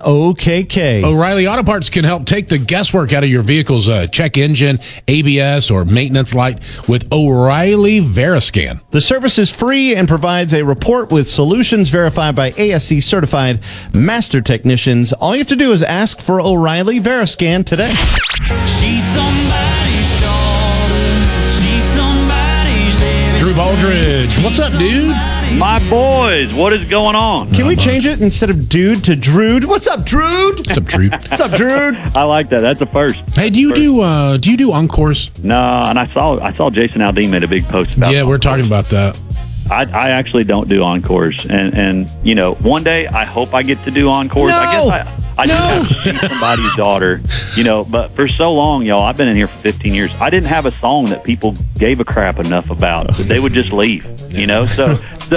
OKK. O'Reilly Auto Parts can help take the guesswork out of your vehicle's check engine, ABS, or maintenance light with O'Reilly Veriscan. The service is free and provides a report with solutions verified by ASE certified master technicians. All you have to do is ask for O'Reilly Veriscan today. She's somebody's daughter. She's somebody's everything. Drew Baldridge, what's up, dude? My boys, what is going on? Can we change it instead of dude to Drude? What's up, Drude? What's up, Drew? What's up, Drude? I like that. That's a first. Hey, do you do encores? No, and I saw Jason Aldean made a big post about. Yeah, we're talking about that. I actually don't do encores, and you know, one day I hope I get to do encores. No! I guess I just have to see somebody's daughter, you know. But for so long, y'all, I've been in here for 15 years. I didn't have a song that people gave a crap enough about. They would just leave, you know. So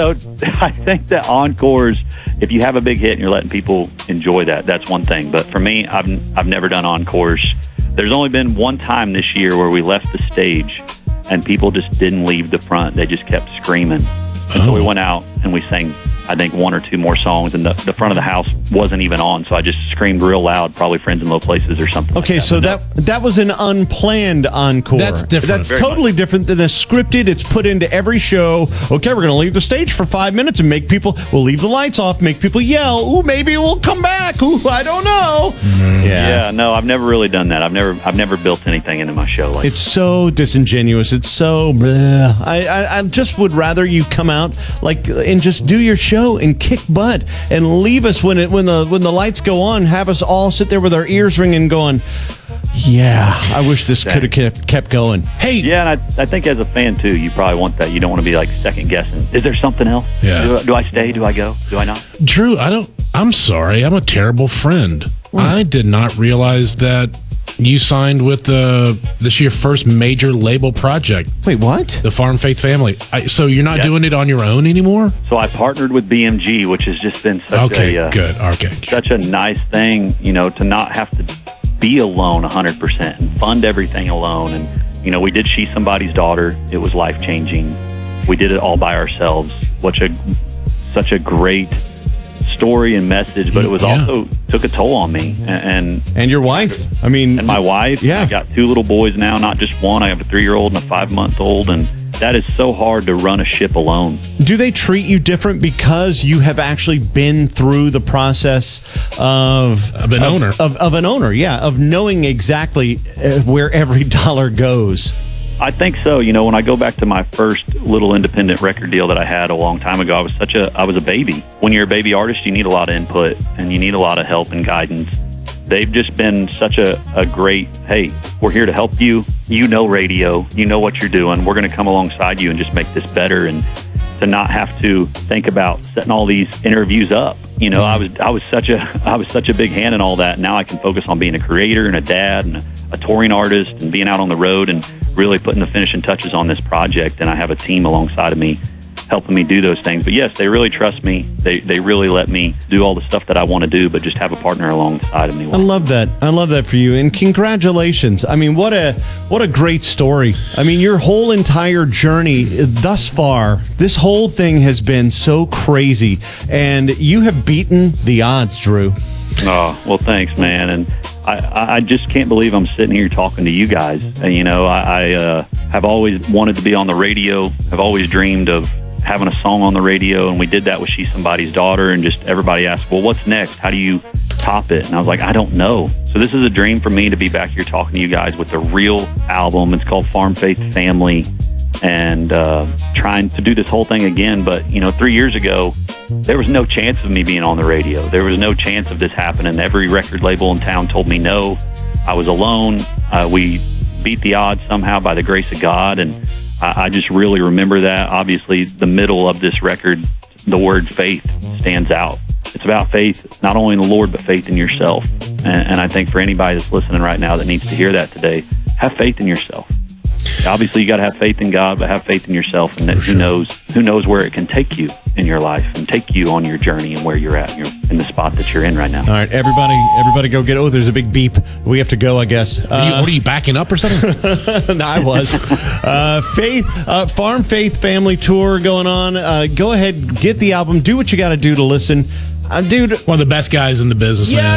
I think that encores, if you have a big hit and you're letting people enjoy that, that's one thing. But for me, I've never done encores. There's only been one time this year where we left the stage and people just didn't leave the front. They just kept screaming. So we went out and we sang, I think, one or two more songs, and the front of the house wasn't even on, so I just screamed real loud, probably Friends in Low Places or something. Okay, like that. so that was an unplanned encore. That's different. That's Very totally different than a scripted. It's put into every show. Okay, we're going to leave the stage for 5 minutes and we'll leave the lights off, make people yell. Ooh, maybe we'll come back. Ooh, I don't know. Yeah, no, I've never really done that. I've never built anything into my show like It's so disingenuous. It's so bleh. I just would rather you come out and just do your show and kick butt and leave us when the lights go on. Have us all sit there with our ears ringing, going, "Yeah, I wish this could have kept going." Hey, Yeah, and I think as a fan, too, you probably want that. You don't want to be, like, second-guessing. Is there something else? Yeah. Do I stay? Do I go? Do I not? Drew, I'm sorry. I'm a terrible friend. I did not realize that you signed with this is your first major label project, Wait, what? the Farm Faith Family. So you're not Yeah. doing it on your own anymore? So I partnered with BMG, which has just been such Good. Okay. such a nice thing, you know, to not have to be alone 100% and fund everything alone. And, you know, we did She's Somebody's Daughter. It was life-changing. We did it all by ourselves. Such a great story and message, but it was Yeah. also took a toll on me and And your wife? I mean, and my wife. Yeah. I got 2 little boys now, not just one. I have a 3-year-old and a 5-month-old, and that is so hard to run a ship alone. do they treat you different because you have actually been through the process of an owner. Of an owner, yeah, of knowing exactly where every dollar goes? I think so. You know, when I go back to my first little independent record deal that I had a long time ago, I was a baby. When you're a baby artist, you need a lot of input and you need a lot of help and guidance. They've just been such a great, hey, we're here to help you. You know radio. You know what you're doing. We're going to come alongside you and just make this better, and to not have to think about setting all these interviews up. You know, I was such a big hand in all that. Now I can focus on being a creator and a dad and a touring artist and being out on the road and really putting the finishing touches on this project. And I have a team alongside of me helping me do those things. But yes, they really trust me. They really let me do all the stuff that I want to do, but just have a partner alongside of me. I love that. I love that for you. And congratulations. I mean, what a great story. I mean, your whole entire journey thus far, this whole thing has been so crazy. And you have beaten the odds, Drew. Oh, well, thanks, man. And I just can't believe I'm sitting here talking to you guys. And, you know, I have always wanted to be on the radio. I've always dreamed of having a song on the radio, and we did that with She's Somebody's Daughter, and just everybody asked, well, what's next? How do you top it? And I was like, I don't know. So this is a dream for me to be back here talking to you guys with a real album. It's called Farm Faith Family, and trying to do this whole thing again. But, you know, 3 years ago, there was no chance of me being on the radio. There was no chance of this happening. Every record label in town told me no. I was alone. We beat the odds somehow by the grace of God, and I just really remember that. Obviously, the middle of this record, the word faith stands out. It's about faith, not only in the Lord, but faith in yourself. And I think for anybody that's listening right now that needs to hear that today, have faith in yourself. Obviously, you got to have faith in God, but have faith in yourself, and that who knows where it can take you in your life and take you on your journey and where you're at in the spot that you're in right now. All right, everybody go get, there's a big beep. We have to go, I guess. What are you backing up or something? No, I was. Farm Faith Family Tour going on. Go ahead, get the album, do what you got to do to listen. Dude. One of the best guys in the business, man.